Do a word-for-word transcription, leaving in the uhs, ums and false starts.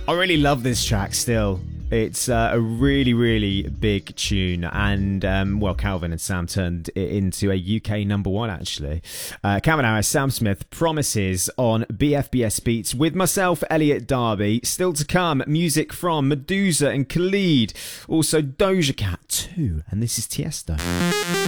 I really love this track still. It's uh, a really, really big tune, and um, well, Calvin and Sam turned it into a U K number one, actually. Uh, Calvin Harris, Sam Smith, Promises on B F B S Beats with myself, Elliot Darby. Still to come, music from Medusa and Khalid. Also Doja Cat too, and this is Tiesto.